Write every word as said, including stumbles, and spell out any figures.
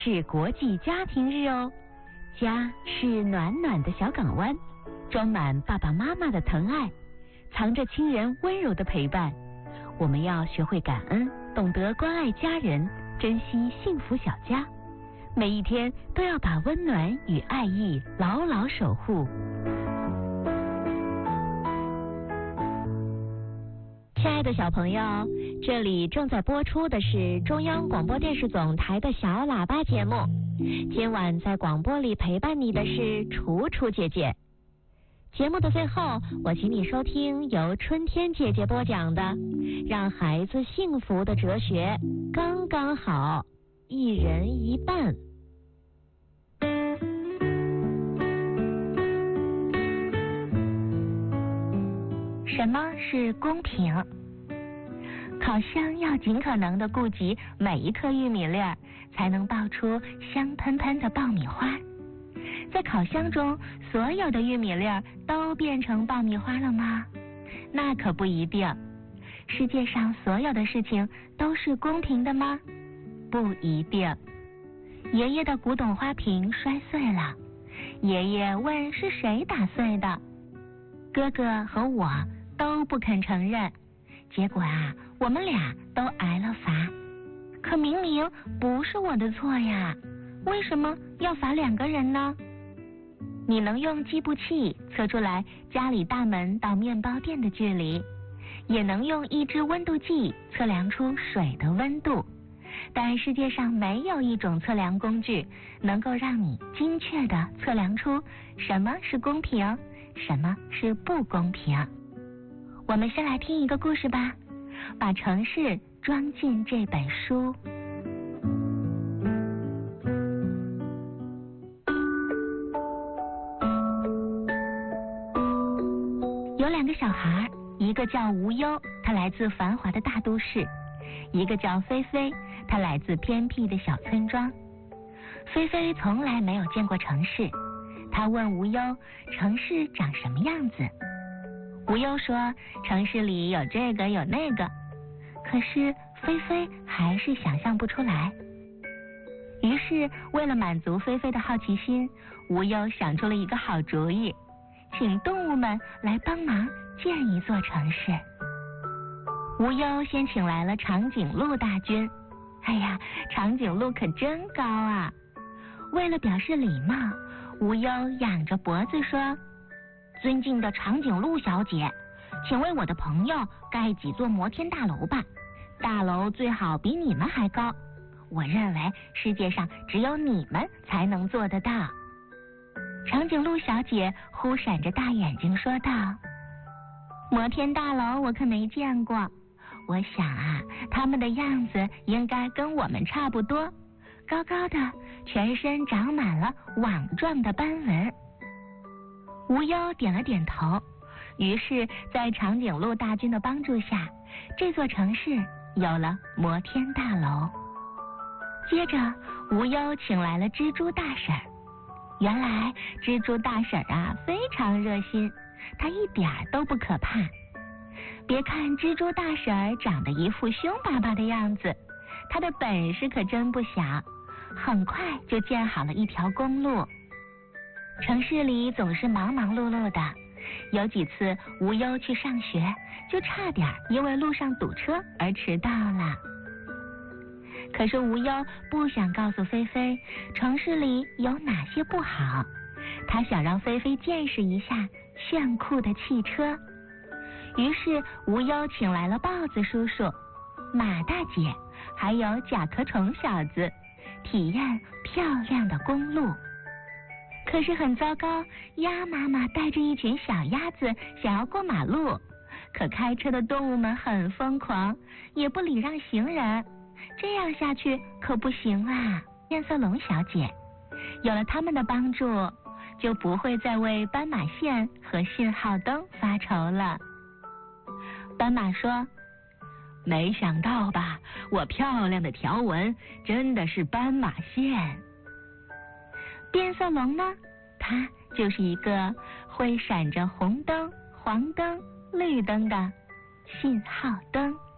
是国际家庭日哦。家是暖暖的小港湾，装满爸爸妈妈的疼爱，藏着亲人温柔的陪伴。我们要学会感恩，懂得关爱家人，珍惜幸福小家。每一天都要把温暖与爱意牢牢守护。亲爱的小朋友，这里正在播出的是中央广播电视总台的小喇叭节目。今晚在广播里陪伴你的是楚楚姐姐。节目的最后，我请你收听由春天姐姐播讲的《让孩子幸福的哲学》，刚刚好，一人一半。什么是公平？烤箱要尽可能的顾及每一颗玉米粒儿，才能爆出香喷喷的爆米花。在烤箱中，所有的玉米粒儿都变成爆米花了吗？那可不一定。世界上所有的事情都是公平的吗？不一定。爷爷的古董花瓶摔碎了，爷爷问是谁打碎的，哥哥和我都不肯承认，结果啊，我们俩都挨了罚。可明明不是我的错呀，为什么要罚两个人呢？你能用计步器测出来家里大门到面包店的距离，也能用一支温度计测量出水的温度，但世界上没有一种测量工具能够让你精确地测量出什么是公平，什么是不公平。我们先来听一个故事吧，把城市装进这本书。有两个小孩，一个叫无忧，他来自繁华的大都市；一个叫菲菲，他来自偏僻的小村庄。菲菲从来没有见过城市，他问无忧，城市长什么样子？无忧说，城市里有这个有那个，可是菲菲还是想象不出来。于是为了满足菲菲的好奇心，无忧想出了一个好主意，请动物们来帮忙建一座城市。无忧先请来了长颈鹿大军。哎呀，长颈鹿可真高啊！为了表示礼貌，无忧仰着脖子说，尊敬的长颈鹿小姐，请为我的朋友盖几座摩天大楼吧，大楼最好比你们还高，我认为世界上只有你们才能做得到。长颈鹿小姐忽闪着大眼睛说道，摩天大楼我可没见过，我想啊，他们的样子应该跟我们差不多，高高的，全身长满了网状的斑纹。无忧点了点头，于是在长颈鹿大军的帮助下，这座城市有了摩天大楼。接着无忧请来了蜘蛛大婶。原来蜘蛛大婶啊非常热心，她一点都不可怕。别看蜘蛛大婶长得一副凶巴巴的样子，她的本事可真不小，很快就建好了一条公路。城市里总是忙忙碌碌的，有几次无忧去上学，就差点因为路上堵车而迟到了。可是无忧不想告诉菲菲城市里有哪些不好，他想让菲菲见识一下炫酷的汽车。于是无忧请来了豹子叔叔、马大姐还有甲壳虫小子，体验漂亮的公路。可是很糟糕，鸭妈妈带着一群小鸭子想要过马路，可开车的动物们很疯狂，也不礼让行人，这样下去可不行啊。变色龙小姐有了他们的帮助，就不会再为斑马线和信号灯发愁了。斑马说，没想到吧，我漂亮的条纹真的是斑马线。变色龙呢，它就是一个会闪着红灯、黄灯、绿灯的信号灯。